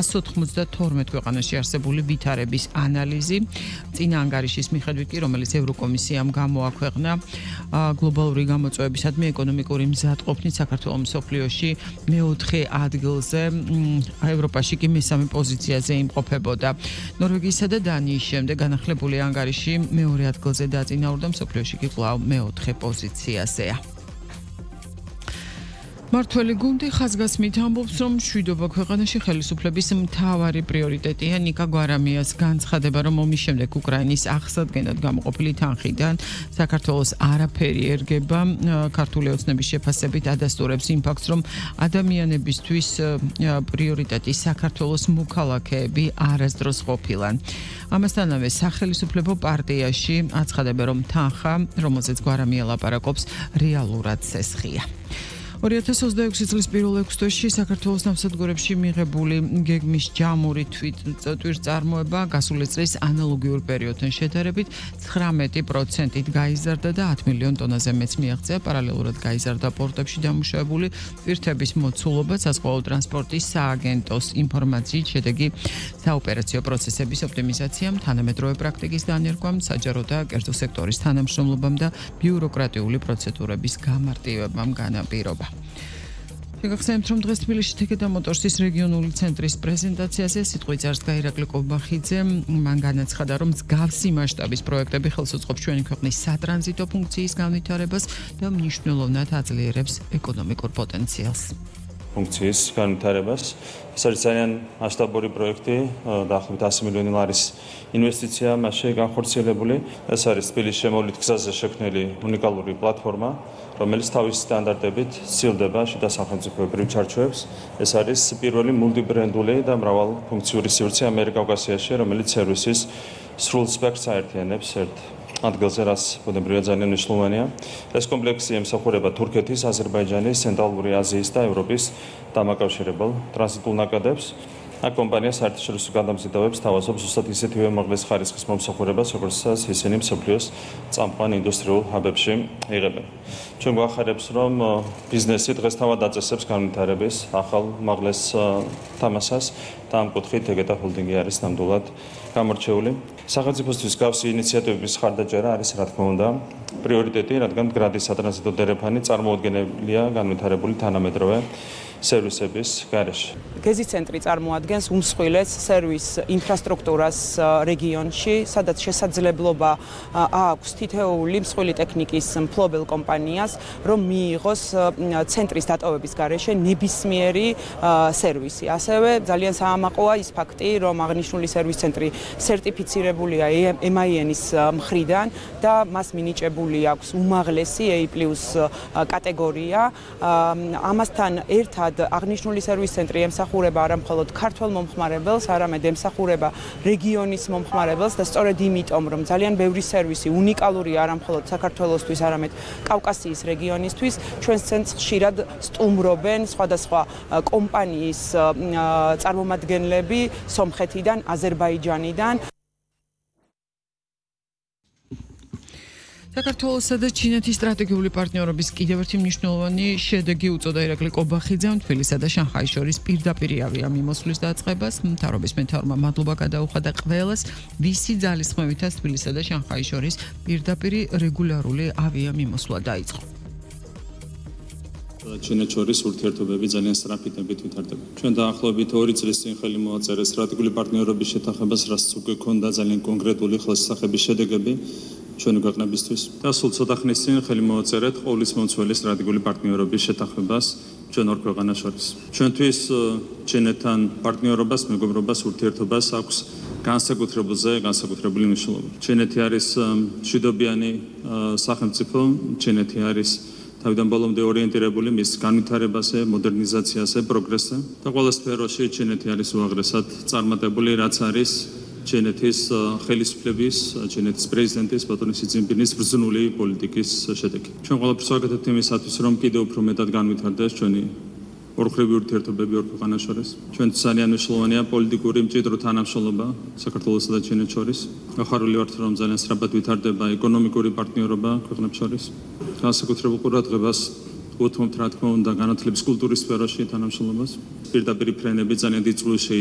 192 ქვეყანაში არსებული ვითარების ანალიზი. წინა ანგარიშის მიხედვით კი, რომელიც ევროკომისიამ გამოაქვეყნა, გლობალური გამოწვევებისადმი ეკონომიკური მზადყოფნით საქართველოს მსოფლიოში მეოთხე ადგილზე, ევროპაში კი მესამე პოზიციაზე იმყოფებოდა. ნორვეგიისა და დანიის შემდეგ განახლებული ანგარიში მეორე ადგილზე დაწინაურდა, მსოფლიოში კი კვლავ მეოთხე პოზიციაზეა. მართველი გუნდი ხაზგასმით ამბობს, რომ მშვიდობა ქვეყანაში ხელისუფლების მთავარი პრიორიტეტია. ნიკა გვარამიას განცხადება, რომ ომის შემდეგ უკრაინის აღსადგენად გამოყოფილი თანხიდან საქართველოს არაფერი ერგება. ქართული ოცნების შეფასებით ადასტურებს იმ ფაქტს, რომ ადამიანებისთვის პრიორიტეტი საქართველოს მოქალაქეები არასდროს ყოფილან. ამასთანავე სახელისუფლებო პარტიაში აცხადებენ, რომ თანხა, რომელზეც გვარამია ლაპარაკობს, რეალურად სესხია. 2026 წლის პირველ 6 თვეში საქართველოს ნავსადგურებში მიღებული გეგმის ჯამური თვითწარმოება გასული წლის ანალოგიურ პერიოდთან შედარებით 19%-ით გაიზარდა და 10 მილიონ ტონაზე მეც მიაღწია. პარალელურად გაიზარდა პორტებში დამუშავებული ტვირთების მოცულობა. საზღვაო ტრანსპორტის სააგენტოს ინფორმაციით, შედეგი საოპერაციო პროცესების ოპტიმიზაციამ, თანამედროვე პრაქტიკის დანერგვამ, საჯარო და კერძო სექტორის თანამშრომლობამ და ბიუროკრატიული პროცედურების გამარტივებამ განაპირობა. შეგახსენებთ, რომ დღეს თბილისში თეკედა მოტორსის რეგიონული ცენტრის პრეზენტაციაზე სიტყვით წარსდგა ირაკლი კობახიძე. მან განაცხადა, რომ მსგავსი მასშტაბის პროექტები ხელს უწყობს ჩვენი ქვეყნის სატრანზიტო ფუნქციის განვითარებას და მნიშვნელოვნად აძლიერებს ეკონომიკურ პოტენციალს. ფუნქციის განვითარებას. ეს არის ძალიან მასშტაბური პროექტი, დაახლოებით 100 მილიონი ლარის ინვესტიცია მასში განხორციელებული. ეს არის თბილისის შემოვლით გზაზე შექმნილი უნიკალური პლატფორმა, რომელიც თავის სტანდარტებით სცილდება შიდა სახელმწიფოებრივ ჩარჩოებს. ეს არის პირველი მულტიბრენდული და მრავალფუნქციური სივრცე ამიერკავკასიაში, რომელიც სერვისის სრულ სპექტრს აერთიანებს ერთ ადგილზე, რაც ბუნებრივად ძალიან მნიშვნელოვანია. ეს კომპლექსი ემსახურება თურქეთის, აზერბაიჯანის, ცენტრალური აზიის და ევროპის დამაკავშირებელ ტრანზიტულ ნაკადებს. აქ კომპანია საერთაშორისო გადამზიდავებს თავაზობს ზუსტად ისეთივე უმაღლეს ხარისხის მომსახურებას, როგორცაც ისინი მსოფლიოს წამყვან ინდუსტრიულ ჰაბებში იღებენ. ჩვენ გვახარებს, რომ ბიზნესი დღეს თავად აწესებს განვითარების ახალ უმაღლეს თამასას და ამ კუთხით თეკედა ჰოლდინგი არის ნამდვილად გამორჩეული. სახელმწიფოსთვის გავსი ინიციატივების ხარდაჭერა არის, რა თქმა უნდა, პრიორიტეტი, რადგან მდგრადი სატრანზიტო დერეფანი წარმოუდგენელია განვითარებული თანამედროვე სერვისების გარეშე. გეზის ცენტრი წარმოადგენს უმსხვილეს სერვის ინფრასტრუქტურას რეგიონში, სადაც შესაძლებლობა აქვს თითოეული მსხვილი ტექნიკის მფლობელ კომპანიას, რომ მიიღოს ცენტრის დატოვების გარეშე ნებისმიერი სერვისი. ასევე ძალიან საამაყოა ის ფაქტი, რომ აღნიშნული სერვის ცენტრი სერტიფიცირებულია MIN-ის მხრიდან და მას მინიჭებული აქვს უმაღლესი A+ კატეგორია. ამასთან ერთად აღნიშნული სერვის ცენტრი ემსახურება არა მხოლოდ ქართველ მომხმარებელს, არამედ ემსახურება რეგიონის მომხმარებელს და სწორედ იმიტომ, რომ ძალიან ბევრი სერვისი უნიკალურია არა მხოლოდ საქართველოსთვის, არამედ კავკასიის რეგიონისთვის, ჩვენს ცენტრს ხშირად სტუმრობენ სხვადასხვა კომპანიის წარმომადგენლები სომხეთიდან, აზერბაიჯანიდან. საქართველოსა და ჩინეთის სტრატეგიული პარტნიორობის კიდევ ერთი მნიშვნელოვანი შედეგი უწოდა ირაკლი კობახიძემ თბილისსა და შანხაის შორის პირდაპირ ავიამიმოსვლის დაწყებას. მთავრობის მეთაურმა მადლობა გადაუხადა ყველას, ვისი ძალისხმევითაც თბილისსა და შანხაის შორის პირდაპირ რეგულარული ავიამიმოსვლა დაიწყო. ჩინეთს შორის ურთიერთობები ძალიან სწრაფით ვითარდება. ჩვენ დაახლოებით 2 წლის წინ ხელი მოაწერეს სტრატეგიული პარტნიორობის შეთანხმებას, რაც უკვე ჰქონდა ძალიან კონკრეტული ხელშესახების შედეგები ჩვენი ქვეყნებისთვის. და სულ ცოტა ხნის წინ ხელი მოაწერეთ ყოვლისმომცველი სტრატეგიული პარტნიორობის შეთანხმებას ჩვენ ორ ქვეყანას შორის. ჩვენთვის ჩინეთთან პარტნიორობას, მეგობრობას, ურთიერთობას აქვს განსაკუთრებული მნიშვნელობა. ჩინეთი არის მშვიდობიანი სახელმწიფო, ჩინეთი არის თავიდან ბოლომდე ორიენტირებული მის განვითარებაზე, მოდერნიზაციაზე, პროგრესზე და ყველა სფეროში ჩინეთი არის უაღრესად წარმატებული, რაც არის ჩინეთის ხელისუფლების, ჩინეთის პრეზიდენტის ბატონი სი ძინპინის ბრძნული პოლიტიკის შედეგი. ჩვენ ყველაფერს ვაკეთებთ იმისათვის, რომ კიდევ უფრო მეტად განვითარდეს ჩვენი ორხრივი ურთიერთობები ორ ქვეყანას შორის. ჩვენ ძალიან მნიშვნელოვანია პოლიტიკური მჭიდრო თანამშრომლობა საქართველოსა და ჩინეთს შორის. ახარული ვართ, რომ ძალიან სწრაფად ვითარდება ეკონომიკური პარტნიორობა ქვეყნებს შორის. განსაკუთრებულ ყურადღებას ვუთმობთ, რა თქმა უნდა, განათლების კულტურის სფეროში თანამშრომლობას. პირდაპირ ფრენები ძალიან დიდ წვლილს